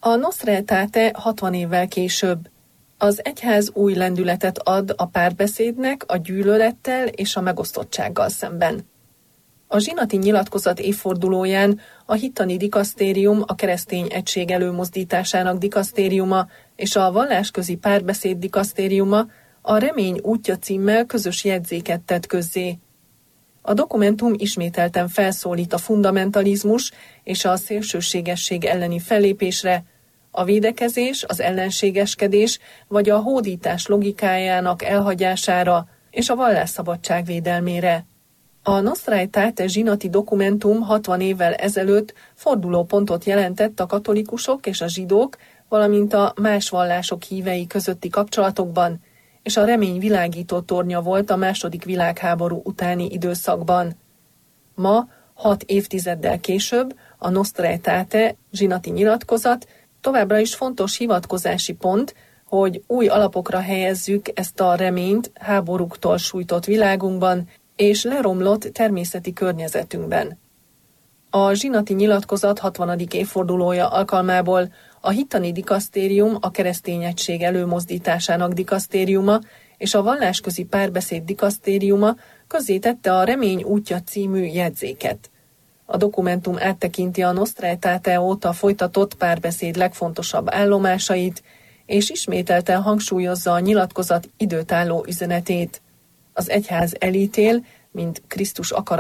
A Nostra Aetate 60 évvel később. Az egyház új lendületet ad a párbeszédnek, a gyűlölettel és a megosztottsággal szemben. A zsinati nyilatkozat évfordulóján a hittani dikasztérium, a keresztény egység előmozdításának dikasztériuma és a vallásközi párbeszéd dikasztériuma a Remény útja címmel közös jegyzéket tett közzé. A dokumentum ismételten felszólít a fundamentalizmus és a szélsőségesség elleni fellépésre, a védekezés, az ellenségeskedés vagy a hódítás logikájának elhagyására és a vallásszabadság védelmére. A Nostra Aetate zsinati dokumentum 60 évvel ezelőtt fordulópontot jelentett a katolikusok és a zsidók, valamint a más vallások hívei közötti kapcsolatokban, és a remény világító tornya volt a II. Világháború utáni időszakban. Ma, 6 évtizeddel később, a Nostra Aetate zsinati nyilatkozat továbbra is fontos hivatkozási pont, hogy új alapokra helyezzük ezt a reményt háborúktól sújtott világunkban és leromlott természeti környezetünkben. A zsinati nyilatkozat 60. évfordulója alkalmából a hittani dikasztérium, a keresztény egység előmozdításának dikasztériuma és a vallásközi párbeszéd dikasztériuma közzétette a Remény útja című jegyzéket. A dokumentum áttekinti a Nostra Aetate óta folytatott párbeszéd legfontosabb állomásait, és ismételten hangsúlyozza a nyilatkozat időtálló üzenetét. Az egyház elítél, mint Krisztus akarat